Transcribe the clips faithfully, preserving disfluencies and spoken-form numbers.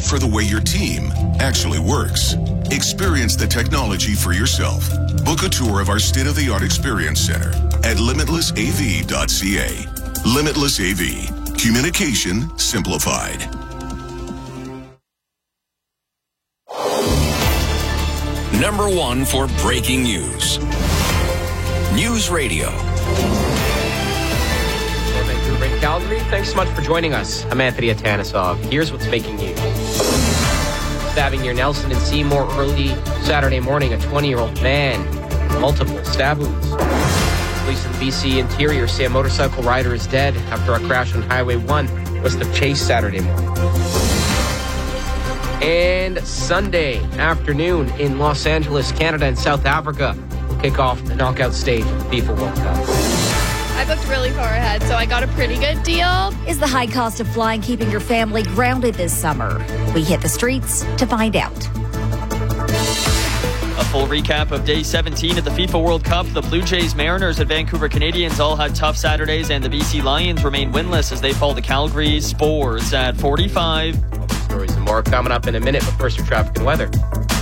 for the way your team actually works. Experience the technology for yourself. Book a tour of our state-of-the-art experience center at limitless a v dot c a. Limitless A V. Communication simplified. Number one for breaking news. News Radio. Vancouver and Calgary, thanks so much for joining us. I'm Anthony Atanasov. Here's what's making news. Stabbing near Nelson and Seymour early Saturday morning. A twenty-year-old man, multiple stab wounds. Police in the B C Interior say a motorcycle rider is dead after a crash on Highway one west of Chase Saturday morning. And Sunday afternoon in Los Angeles, Canada and South Africa will kick off the knockout stage of the FIFA World Cup. I booked really far ahead, so I got a pretty good deal. Is the high cost of flying keeping your family grounded this summer? We hit the streets to find out. A full recap of day seventeen at the FIFA World Cup. The Blue Jays, Mariners, and Vancouver Canadians all had tough Saturdays, and the B C Lions remain winless as they fall to Calgary Spurs at forty-five. Stories and more coming up in a minute, but first your traffic and weather.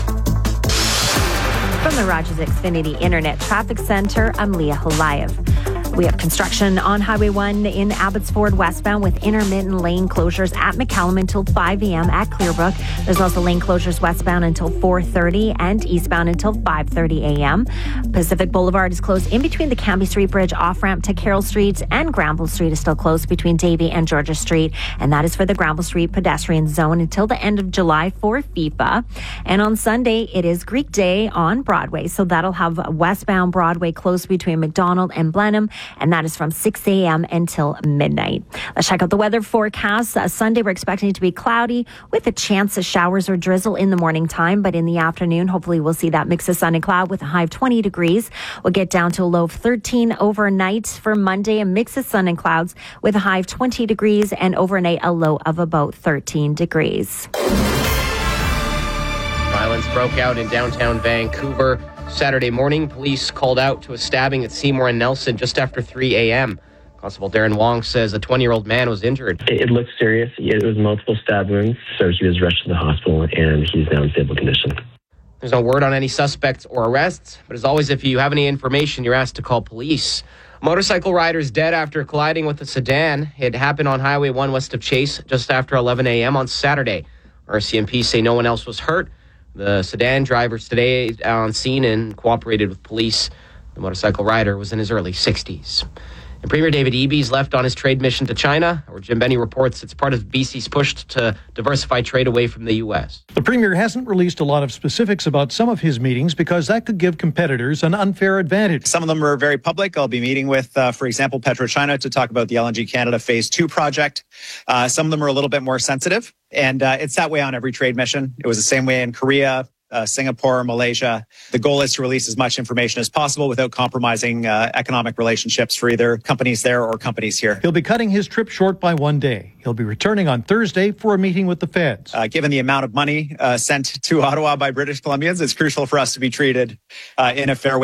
From the Rogers Xfinity Internet Traffic Center, I'm Leah Holayev. We have construction on Highway one in Abbotsford westbound with intermittent lane closures at McCallum until five a.m. at Clearbrook. There's also lane closures westbound until four thirty and eastbound until five thirty a.m. Pacific Boulevard is closed in between the Cambie Street Bridge off-ramp to Carroll Street, and Granville Street is still closed between Davie and Georgia Street, and that is for the Granville Street pedestrian zone until the end of July for FIFA. And on Sunday, it is Greek Day on Broadway, so that'll have westbound Broadway closed between McDonald and Blenheim, and that is from six a.m. until midnight. Let's check out the weather forecast. Uh, Sunday, we're expecting it to be cloudy with a chance of showers or drizzle in the morning time, but in the afternoon, hopefully we'll see that mix of sun and cloud with a high of twenty degrees. We'll get down to a low of thirteen overnight for Monday, a mix of sun and clouds with a high of twenty degrees, and overnight a low of about thirteen degrees. Violence broke out in downtown Vancouver Saturday morning. Police called out to a stabbing at Seymour and Nelson just after three a.m. Constable Darren Wong says a twenty-year-old man was injured. It looked serious. It was multiple stab wounds, so he was rushed to the hospital, and he's now in stable condition. There's no word on any suspects or arrests, but as always, if you have any information, you're asked to call police. A motorcycle rider is dead after colliding with a sedan. It happened on Highway one west of Chase just after eleven a.m. on Saturday. R C M P say no one else was hurt. The sedan driver stayed on scene and cooperated with police. The motorcycle rider was in his early sixties. And Premier David Eby's left on his trade mission to China, where Jim Benny reports it's part of B C's push to diversify trade away from the U S. The Premier hasn't released a lot of specifics about some of his meetings because that could give competitors an unfair advantage. Some of them are very public. I'll be meeting with, uh, for example, PetroChina to talk about the L N G Canada Phase two project. Uh, some of them are a little bit more sensitive, and uh, it's that way on every trade mission. It was the same way in Korea, Uh, Singapore, Malaysia. The goal is to release as much information as possible without compromising uh, economic relationships for either companies there or companies here. He'll be cutting his trip short by one day. He'll be returning on Thursday for a meeting with the feds. Uh, given the amount of money uh, sent to Ottawa by British Columbians, it's crucial for us to be treated uh, in a fair way.